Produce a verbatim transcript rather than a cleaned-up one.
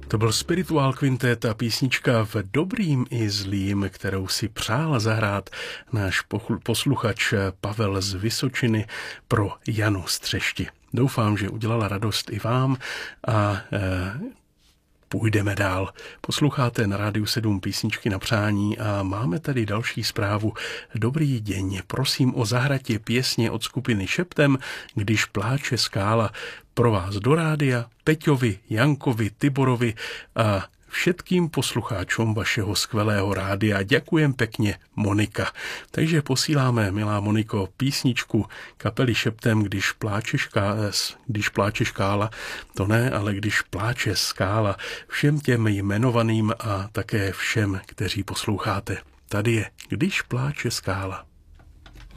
To byl Spiritual Quintet a písnička V dobrým i zlým, kterou si přál zahrát náš posluchač Pavel z Vysočiny pro Janu Střešti. Doufám, že udělala radost i vám a e, půjdeme dál. Posloucháte na Rádiu sedm písničky na přání a máme tady další zprávu. Dobrý den, prosím o zahratě pěsně od skupiny Šeptem, Když pláče skála. Pro vás do rádia, Peťovi, Jankovi, Tiborovi a všetkým poslucháčům vašeho skvelého rádia. Děkujem pekně, Monika. Takže posíláme, milá Moniko, písničku kapely Šeptem, Když pláče, šká, když pláče škála, to ne, ale Když pláče skála, všem těm jmenovaným a také všem, kteří posloucháte. Tady je Když pláče skála.